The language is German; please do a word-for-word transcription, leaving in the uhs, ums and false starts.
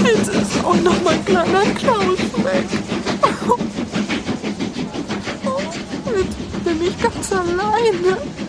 Jetzt ist auch noch mein kleiner Klaus weg. Jetzt bin ich ganz alleine.